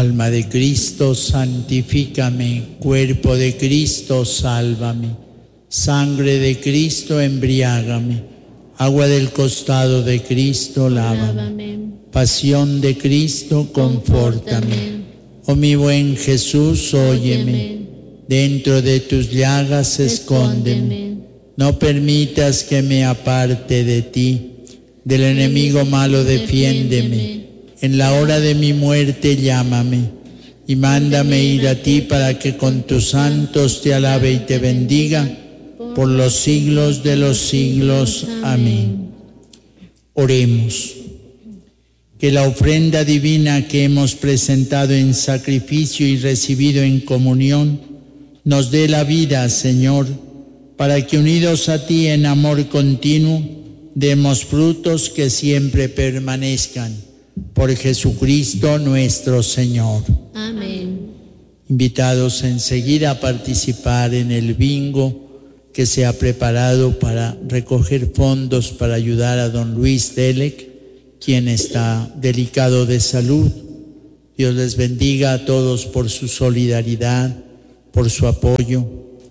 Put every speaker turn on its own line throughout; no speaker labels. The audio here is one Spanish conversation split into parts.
Alma de Cristo, santifícame. Cuerpo de Cristo, sálvame. Sangre de Cristo, embriágame. Agua del costado de Cristo, lávame. Pasión de Cristo, confórtame. Oh mi buen Jesús, óyeme. Dentro de tus llagas, escóndeme. No permitas que me aparte de ti. Del enemigo malo, defiéndeme. En la hora de mi muerte, llámame. Y mándame ir a ti para que con tus santos te alabe y te bendiga por los siglos de los siglos. Amén. Oremos. Que la ofrenda divina que hemos presentado en sacrificio y recibido en comunión nos dé la vida, Señor, para que unidos a ti en amor continuo demos frutos que siempre permanezcan. Por Jesucristo nuestro Señor.
Amén.
Invitados enseguida a participar en el bingo que se ha preparado para recoger fondos para ayudar a don Luis Delec, quien está delicado de salud. Dios les bendiga a todos por su solidaridad, por su apoyo.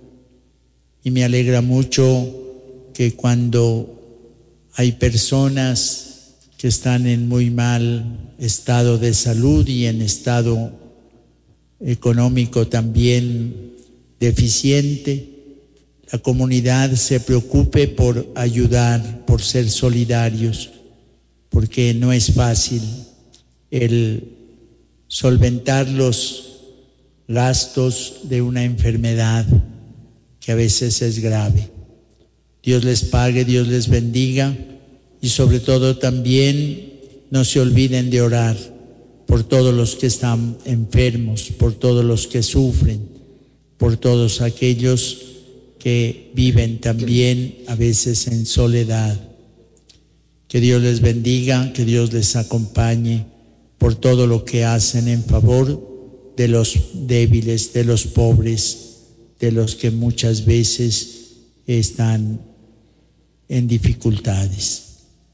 Y me alegra mucho que cuando hay personas que están en muy mal estado de salud y en estado económico también deficiente, la comunidad se preocupe por ayudar, por ser solidarios, porque no es fácil el solventar los gastos de una enfermedad que a veces es grave. Dios les pague, Dios les bendiga. Y sobre todo también no se olviden de orar por todos los que están enfermos, por todos los que sufren, por todos aquellos que viven también a veces en soledad. Que Dios les bendiga, que Dios les acompañe por todo lo que hacen en favor de los débiles, de los pobres, de los que muchas veces están en dificultades.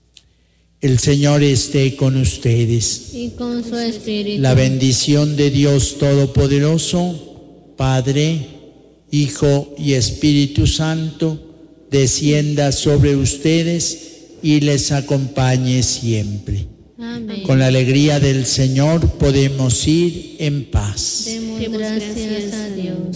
El Señor esté con ustedes.
Y con su espíritu.
La bendición de Dios Todopoderoso, Padre, Hijo y Espíritu Santo, descienda sobre ustedes y les acompañe siempre.
Amén.
Con la alegría del Señor podemos ir en paz.
Demos gracias a Dios.